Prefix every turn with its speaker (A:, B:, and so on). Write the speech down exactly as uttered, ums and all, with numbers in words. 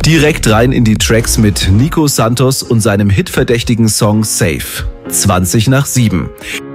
A: Direkt rein in die Tracks mit Nico Santos und seinem hitverdächtigen Song Safe. zwanzig nach sieben.